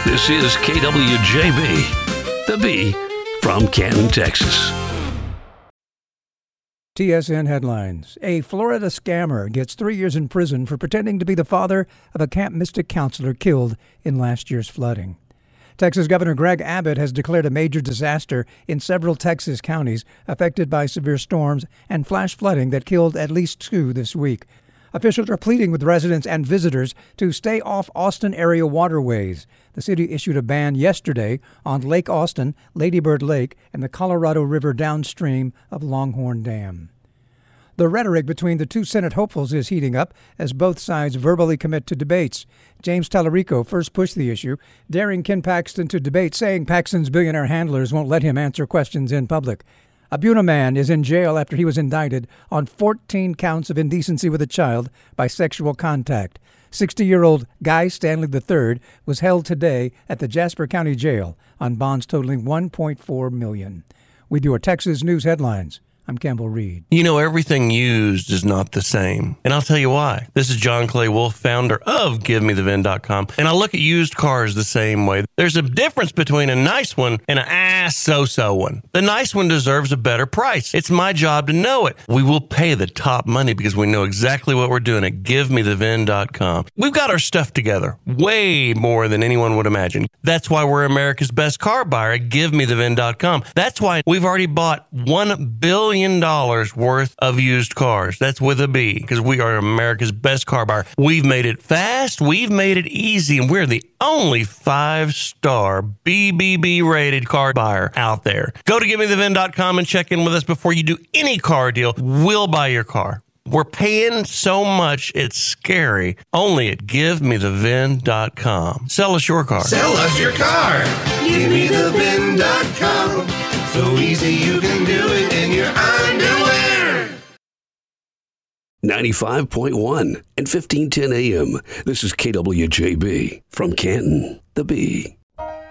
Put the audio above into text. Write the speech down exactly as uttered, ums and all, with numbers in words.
This is K W J B, the B from Canton, Texas. T S N headlines. A Florida scammer gets three years in prison for pretending to be the father of a Camp Mystic counselor killed in last year's flooding. Texas Governor Greg Abbott has declared a major disaster in several Texas counties affected by severe storms and flash flooding that killed at least two this week. Officials are pleading with residents and visitors to stay off Austin area waterways. The city issued a ban yesterday on Lake Austin, Lady Bird Lake, and the Colorado River downstream of Longhorn Dam. The rhetoric between the two Senate hopefuls is heating up as both sides verbally commit to debates. James Tallarico first pushed the issue, daring Ken Paxton to debate, saying Paxton's billionaire handlers won't let him answer questions in public. A Buena man is in jail after he was indicted on fourteen counts of indecency with a child by sexual contact. sixty-year-old Guy Stanley the third was held today at the Jasper County Jail on bonds totaling one point four million dollars. With your Texas News headlines, I'm Campbell Reed. You know, everything used is not the same. And I'll tell you why. This is John Clay Wolf, founder of Give Me The V I N dot com. And I look at used cars the same way. There's a difference between a nice one and an ass so-so one. The nice one deserves a better price. It's my job to know it. We will pay the top money because we know exactly what we're doing at Give Me The V I N dot com. We've got our stuff together way more than anyone would imagine. That's why we're America's best car buyer at Give Me The V I N dot com. That's why we've already bought one billion dollars worth of used cars. That's with a B, because we are America's best car buyer. We've made it fast, we've made it easy, and we're the only five-star B B B rated car buyer out there. Go to Give Me The V I N dot com and check in with us before you do any car deal. We'll buy your car. We're paying so much, it's scary. Only at Give Me The V I N dot com. Sell us your car. Sell us your car. Give Me The V I N dot com. So easy you can do it in your underwear. ninety-five point one and fifteen ten A M. This is K W J B from Canton, the B.